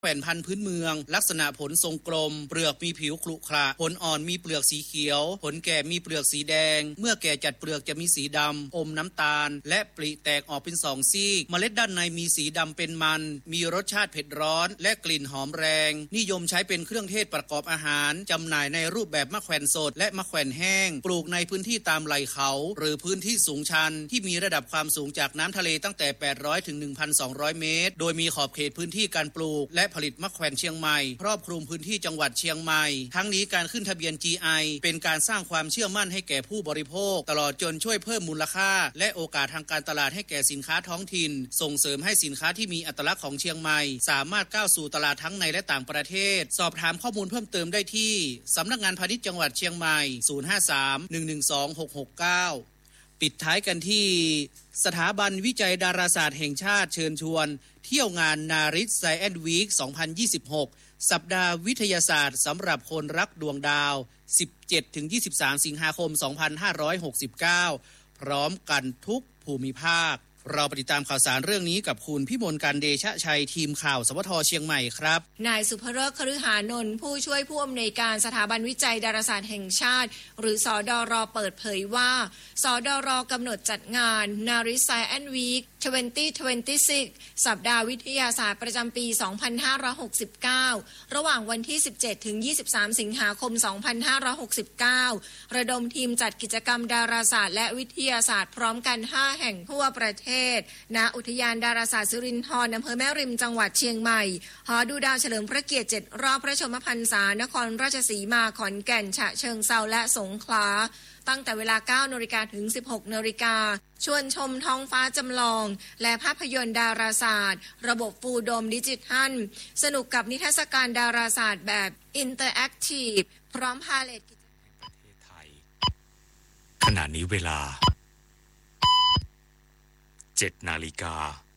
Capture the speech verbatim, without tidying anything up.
แผ่นพันธุ์พื้นเมืองลักษณะผลทรงกลมเปลือกมีผิวขรุขระผลอ่อนมีเปลือกสีเขียวผลแก่มีเปลือกสีแดงเมื่อแก่จัดเปลือกจะมีสีดำอมน้ำตาลและปลิแตกออกเป็นสองซีกเมล็ดด้านในมีสีดำเป็นมันมีรสชาติเผ็ดร้อนและกลิ่นหอมแรงนิยมใช้เป็นเครื่องเทศประกอบอาหารจำหน่ายในรูปแบบมะแขวนสดและมะแขวนแห้งปลูกในพื้นที่ตามไหล่เขาหรือพื้นที่สูงชันที่มีระดับความสูงจากน้ำทะเลตั้งแต่แปดร้อยถึง หนึ่งพันสองร้อย เมตรโดยมีขอบเขตพื้นที่การปลูกและผลิตมะแขวนเชียงใหม่ครอบคลุมพื้นที่จังหวัดเชียงใหม่ทั้งนี้การขึ้นทะเบียน จี ไอ เป็นการสร้างความเชื่อมั่นให้แก่ผู้บริโภคตลอดจนช่วยเพิ่มมูลค่าและโอกาสทางการตลาดให้แก่สินค้าท้องถิ่นส่งเสริมให้สินค้าที่มีอัตลักษณ์ของเชียงใหม่สามารถก้าวสู่ตลาดทั้งในและต่างประเทศสอบถามข้อมูลเพิ่มเติมได้ที่สำนักงานพาณิชย์จังหวัดเชียงใหม่ศูนย์ ห้า สาม หนึ่ง หนึ่ง สอง หก หก เก้าปิดท้ายกันที่สถาบันวิจัยดาราศาสตร์แห่งชาติเชิญชวนเที่ยวงานนาริสไซแอนด์วีคสองพันยี่สิบหกสัปดาห์วิทยาศาสตร์สำหรับคนรักดวงดาว สิบเจ็ดถึงยี่สิบสาม สิงหาคม สองพันห้าร้อยหกสิบเก้าพร้อมกันทุกภูมิภาคเราไปติดตามข่าวสารเรื่องนี้กับคุณพิมลการเดชะชัยทีมข่าวสวทเชียงใหม่ครับนายสุภเริศ คฤหานนท์ผู้ช่วยผู้อำนวยการสถาบันวิจัยดาราศาสตร์แห่งชาติหรือสดร.เปิดเผยว่าสดร.กำหนดจัดงาน Naris Science Week สองพันยี่สิบหก สัปดาห์วิทยาศาสตร์ประจำปี สองพันห้าร้อยหกสิบเก้า ระหว่างวันที่ สิบเจ็ดถึงยี่สิบสาม สิงหาคม สองพันห้าร้อยหกสิบเก้า ระดมทีมจัดกิจกรรมดาราศาสตร์และวิทยาศาสตร์พร้อมกัน ห้า แห่งทั่วประเทศณอุทยานดาราศาสตร์สิรินธรอำเภอแม่ริมจังหวัดเชียงใหม่หอดูดาวเฉลิมพระเกียรติเจ็ดรอบพระชนมพรรษานครราชสีมาขอนแก่นฉะเชิงเทราและสงขลาตั้งแต่เวลา เก้านาฬิกา ถึง สิบหกนาฬิกาชวนชมท้องฟ้าจำลองและภาพยนตร์ดาราศาสตร์ระบบฟูลโดมดิจิทัลสนุกกับนิทรรศการดาราศาสตร์แบบอินเตอร์แอคทีฟพร้อมพาเลทประเทศไทยขณะนี้เวลาเจ็ดนาฬิกา